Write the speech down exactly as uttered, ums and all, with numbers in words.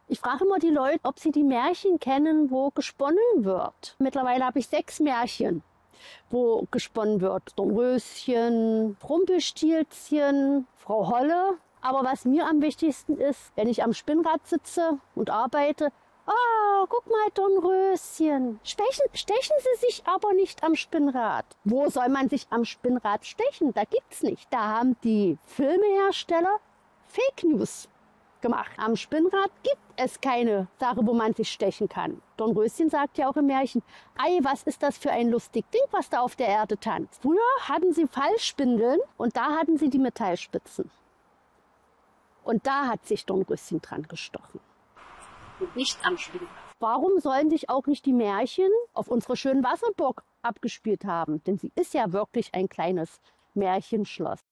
Ich frage immer die Leute, ob sie die Märchen kennen, wo gesponnen wird. Mittlerweile habe ich sechs Märchen, wo gesponnen wird. Dornröschen, Rumpelstilzchen, Frau Holle. Aber was mir am wichtigsten ist, wenn ich am Spinnrad sitze und arbeite, oh, guck mal, Dornröschen. Stechen, stechen Sie sich aber nicht am Spinnrad. Wo soll man sich am Spinnrad stechen? Da gibt's nicht. Da haben die Filmehersteller Fake News gemacht. Am Spinnrad gibt es keine Sache, wo man sich stechen kann. Dornröschen sagt ja auch im Märchen, ei, was ist das für ein lustig Ding, was da auf der Erde tanzt. Früher hatten sie Fallspindeln und da hatten sie die Metallspitzen. Und da hat sich Dornröschen dran gestochen. Und nicht am Spinnrad. Warum sollen sich auch nicht die Märchen auf unsere schönen Wasserburg abgespielt haben? Denn sie ist ja wirklich ein kleines Märchenschloss.